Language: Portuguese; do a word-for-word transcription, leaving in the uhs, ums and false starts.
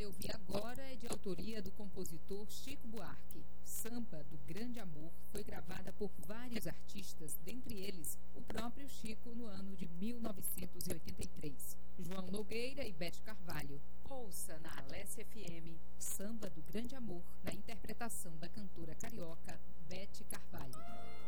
ouvir agora é de autoria do compositor Chico Buarque. Samba do Grande Amor foi gravada por vários artistas, dentre eles o próprio Chico, no ano de mil novecentos e oitenta e três. João Nogueira e Beth Carvalho. Ouça na Alessia F M Samba do Grande Amor, na interpretação da cantora carioca Beth Carvalho.